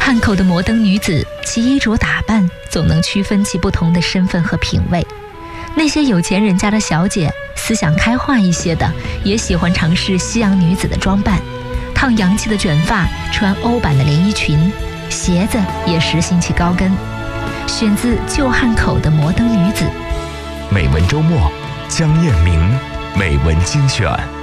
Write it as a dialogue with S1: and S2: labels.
S1: 汉口的摩登女子，其衣着打扮总能区分其不同的身份和品味。那些有钱人家的小姐，思想开化一些的，也喜欢尝试西洋女子的装扮，烫洋气的卷发，穿欧版的连衣裙，鞋子也实行起高跟。选自旧汉口的摩登女子。
S2: 美文周末，江燕明美文精选。